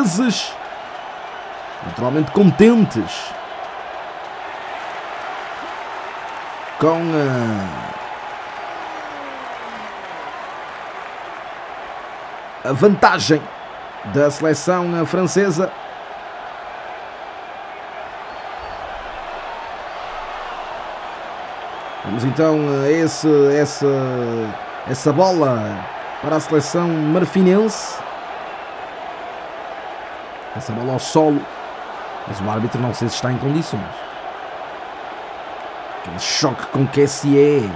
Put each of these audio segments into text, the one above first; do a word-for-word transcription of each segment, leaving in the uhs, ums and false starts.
felizes, naturalmente contentes com a, a vantagem da seleção francesa. Vamos então a esse, essa, essa bola para a seleção marfinense. Essa bola ao solo. Mas o árbitro não sei se está em condições. Aquele choque com que se é.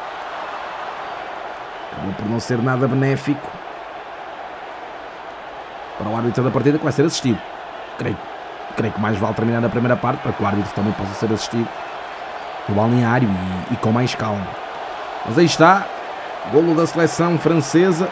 Acabou por não ser nada benéfico para o árbitro da partida, que vai ser assistido. Creio, creio que mais vale terminar na primeira parte para que o árbitro também possa ser assistido no balneário e, e com mais calma. Mas aí está, golo da seleção francesa.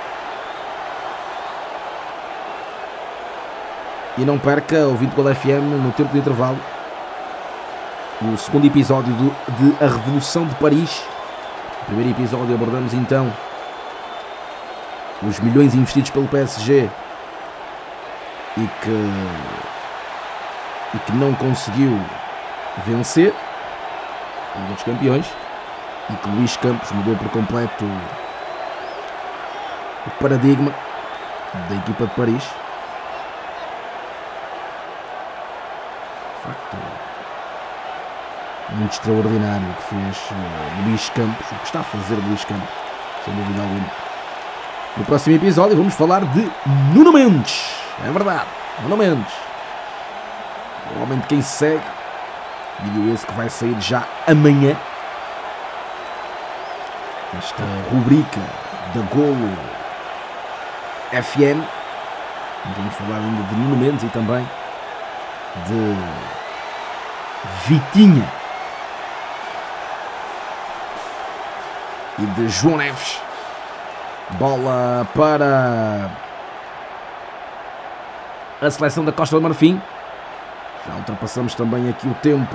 E não perca, ouvindo Gol F M, no tempo de intervalo, o segundo episódio do, de A Revolução de Paris. No primeiro episódio abordamos então os milhões investidos pelo P S G e que, e que não conseguiu vencer a Liga dos Campeões, e que Luís Campos mudou por completo o paradigma da equipa de Paris. De facto, muito extraordinário o que fez uh, Luís Campos, o que está a fazer Luís Campos, sem dúvida alguma. No próximo episódio vamos falar de Nuno Mendes. É verdade, Nuno Mendes, o homem de quem se segue. Vídeo esse que vai sair já amanhã. Esta rubrica da Golo F M. Vamos falar ainda de Nuno Mendes e também de Vitinha e de João Neves. Bola para a seleção da Costa do Marfim. Já ultrapassamos também aqui o tempo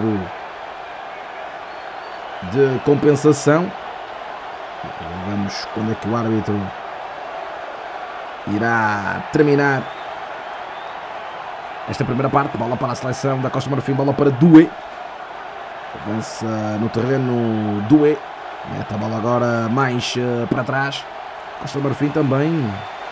de compensação. Vamos quando é que o árbitro irá terminar esta primeira parte. Bola para a seleção da Costa do Marfim, bola para Doué. Avança no terreno Doué. Mete a bola agora mais para trás. Costa do Marfim também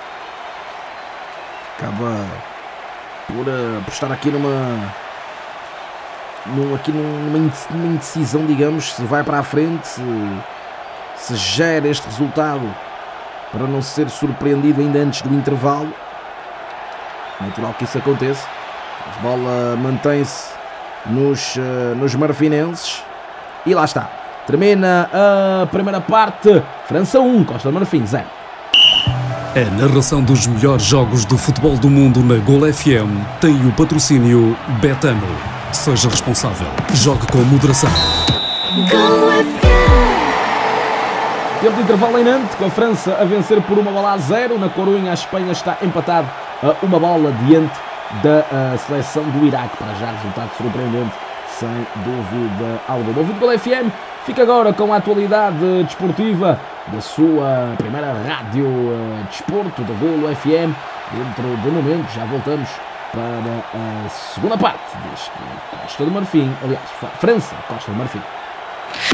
acaba por, por estar aqui numa, num, aqui numa, numa indecisão, digamos, se vai para a frente, se, se gera este resultado para não ser surpreendido ainda antes do intervalo. Natural que isso aconteça. A bola mantém-se nos, nos marfinenses. E lá está. Termina a primeira parte. França um, Costa do Marfim zero. A narração dos melhores jogos do futebol do mundo na Gol F M tem o patrocínio Betano. Seja responsável. Jogue com moderação. Gol F M. Tempo de intervalo em Nantes, com a França a vencer por uma bola a zero. Na Corunha, a Espanha está empatado a uma bola diante da uh, seleção do Iraque. Para já, resultado surpreendente, sem dúvida alguma. Ouvido Gol F M, fica agora com a atualidade desportiva da sua primeira rádio uh, desporto, da Gol F M. Dentro de momento, já voltamos para a segunda parte deste Costa do Marfim, aliás, França, Costa do Marfim.